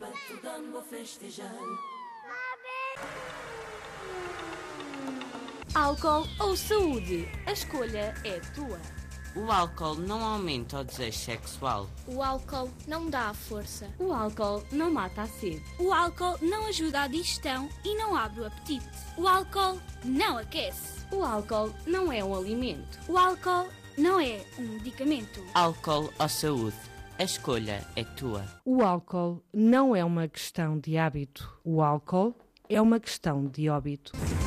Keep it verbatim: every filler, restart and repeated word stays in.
Portugal vou festejar. Álcool ou saúde? A escolha é tua. O álcool não aumenta o desejo sexual. O álcool não dá a força. O álcool não mata a sede. O álcool não ajuda à digestão e não abre o apetite. O álcool não aquece. O álcool não é um alimento. O álcool não é um medicamento. Álcool ou saúde? A escolha é tua. O álcool não é uma questão de hábito. O álcool é uma questão de óbito.